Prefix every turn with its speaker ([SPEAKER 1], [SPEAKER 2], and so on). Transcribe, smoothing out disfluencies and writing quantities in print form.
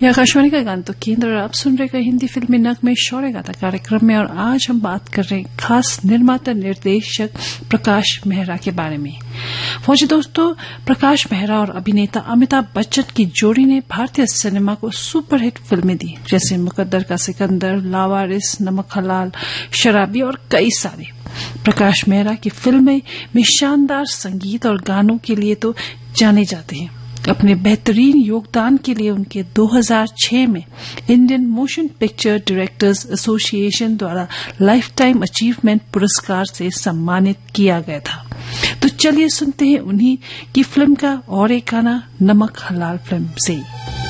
[SPEAKER 1] यह आकाशवाणी का गान तो केंद्र और आप सुन रहे हिंदी फिल्मी नगमे शौर्य गाथा कार्यक्रम में। और आज हम बात कर रहे हैं खास निर्माता निर्देशक प्रकाश मेहरा के बारे में। फौजी दोस्तों, प्रकाश मेहरा और अभिनेता अमिताभ बच्चन की जोड़ी ने भारतीय सिनेमा को सुपरहिट फिल्में दी, जैसे मुकद्दर का सिकंदर, लावारिस, नमक हलाल, शराबी और कई सारे। प्रकाश मेहरा की फिल्में में शानदार संगीत और गानों के लिए तो जाने जाते हैं। अपने बेहतरीन योगदान के लिए उनके 2006 में Indian motion picture directors association द्वारा लाइफ टाइम अचीवमेंट पुरस्कार से सम्मानित किया गया था। तो चलिए सुनते हैं उन्हीं की फिल्म का और एक गाना नमक हलाल फिल्म से।